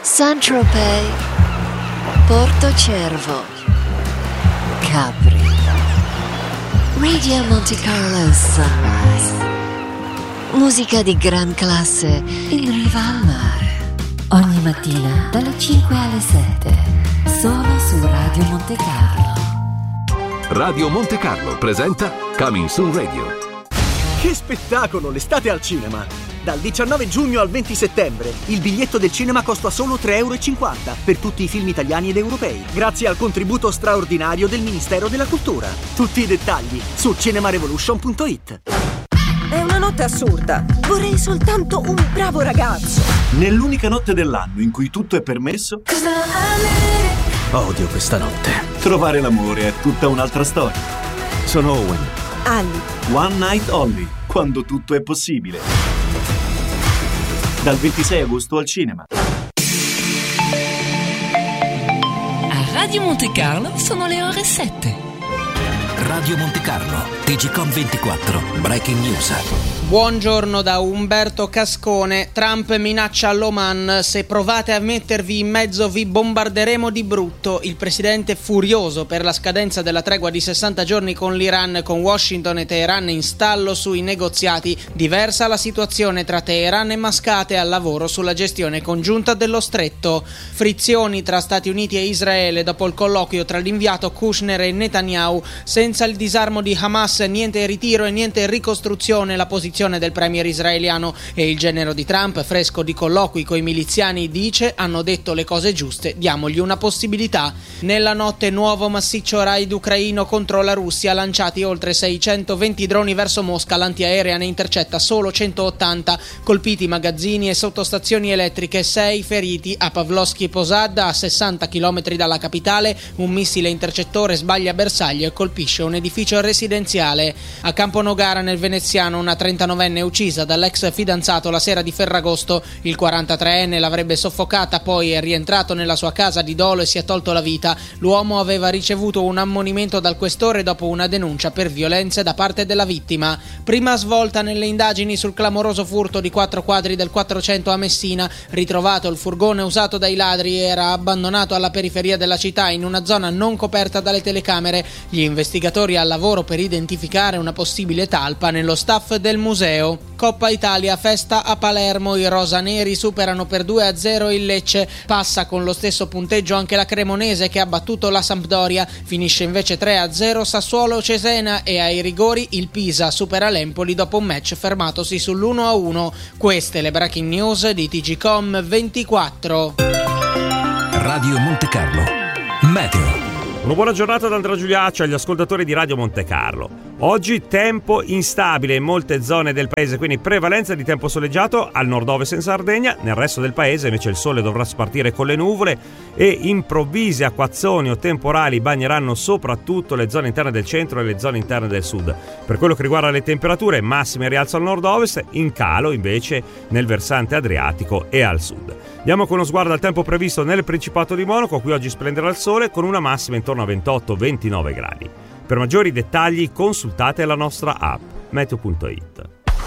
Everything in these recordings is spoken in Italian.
Saint-Tropez, Porto Cervo, Capri, Radio Monte Carlo Sunrise. Musica di gran classe in riva al mare. Ogni mattina dalle 5 alle 7, solo su Radio Monte Carlo. Radio Monte Carlo presenta Coming Soon Radio. Che spettacolo, l'estate al cinema! Dal 19 giugno al 20 settembre il biglietto del cinema costa solo €3,50 per tutti i film italiani ed europei, grazie al contributo straordinario del Ministero della Cultura. Tutti i dettagli su cinemarevolution.it. È una notte assurda. Vorrei soltanto un bravo ragazzo. Nell'unica notte dell'anno in cui tutto è permesso, odio questa notte. Trovare l'amore è tutta un'altra storia. Sono Owen. Ali. One Night Only, quando tutto è possibile. Dal 26 agosto al cinema. A Radio Monte Carlo sono le ore 7. Radio Monte Carlo, TGcom 24, Breaking News. Buongiorno da Umberto Cascone. Trump minaccia all'Oman: se provate a mettervi in mezzo vi bombarderemo di brutto. Il presidente furioso per la scadenza della tregua di 60 giorni con l'Iran, con Washington e Teheran in stallo sui negoziati. Diversa la situazione tra Teheran e Mascate al lavoro sulla gestione congiunta dello stretto. Frizioni tra Stati Uniti e Israele dopo il colloquio tra l'inviato Kushner e Netanyahu. Senza il disarmo di Hamas niente ritiro e niente ricostruzione. La posizione del premier israeliano e il genero di Trump, fresco di colloqui coi miliziani, dice: hanno detto le cose giuste, diamogli una possibilità. Nella notte nuovo massiccio raid ucraino contro la Russia, lanciati oltre 620 droni verso Mosca, l'antiaerea ne intercetta solo 180, colpiti magazzini e sottostazioni elettriche, 6 feriti. A Pavlovsky Posad, a 60 km dalla capitale, un missile intercettore sbaglia bersaglio e colpisce un edificio residenziale. A Camponogara nel veneziano una 39enne uccisa dall'ex fidanzato la sera di Ferragosto. Il 43enne l'avrebbe soffocata, poi è rientrato nella sua casa di dolo e si è tolto la vita. L'uomo aveva ricevuto un ammonimento dal questore dopo una denuncia per violenze da parte della vittima. Prima svolta nelle indagini sul clamoroso furto di 4 quadri del 400 a Messina. Ritrovato il furgone usato dai ladri, era abbandonato alla periferia della città in una zona non coperta dalle telecamere. Gli investigatori al lavoro per identificare una possibile talpa nello staff del museo. Coppa Italia, festa a Palermo, i rosaneri superano per 2-0 il Lecce, passa con lo stesso punteggio anche la Cremonese che ha battuto la Sampdoria, finisce invece 3-0 Sassuolo-Cesena e ai rigori il Pisa supera l'Empoli dopo un match fermatosi sull'1-1. Queste le breaking news di TGcom 24. Radio Monte Carlo, Meteo. Una buona giornata da Andrea Giuliaccio agli ascoltatori di Radio Monte Carlo. Oggi tempo instabile in molte zone del paese, quindi prevalenza di tempo soleggiato al nord-ovest in Sardegna. Nel resto del paese invece il sole dovrà spartire con le nuvole e improvvisi acquazzoni o temporali bagneranno soprattutto le zone interne del centro e le zone interne del sud. Per quello che riguarda le temperature, massime rialzo al nord-ovest, in calo invece nel versante adriatico e al sud. Andiamo con uno sguardo al tempo previsto nel Principato di Monaco. Qui oggi splenderà il sole con una massima intorno a 28-29 gradi. Per maggiori dettagli consultate la nostra app meteo.it.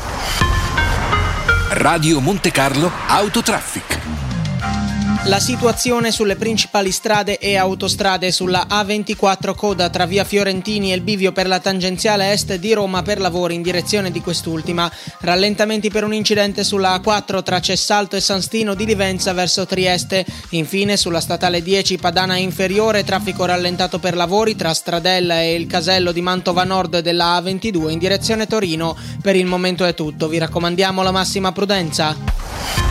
Radio Monte Carlo Autotraffic. La situazione sulle principali strade e autostrade: sulla A24 coda tra via Fiorentini e il bivio per la tangenziale est di Roma per lavori in direzione di quest'ultima. Rallentamenti per un incidente sulla A4 tra Cessalto e San Stino di Livenza verso Trieste. Infine sulla statale 10 Padana Inferiore, traffico rallentato per lavori tra Stradella e il casello di Mantova Nord della A22 in direzione Torino. Per il momento è tutto, vi raccomandiamo la massima prudenza.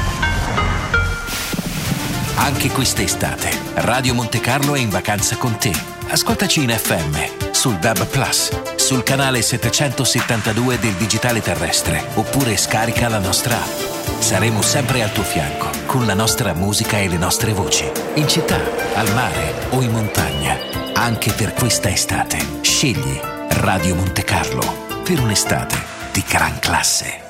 Anche quest'estate Radio Monte Carlo è in vacanza con te. Ascoltaci in FM, sul DAB+, sul canale 772 del digitale terrestre, oppure scarica la nostra app. Saremo sempre al tuo fianco con la nostra musica e le nostre voci, in città, al mare o in montagna. Anche per questa estate scegli Radio Monte Carlo per un'estate di gran classe.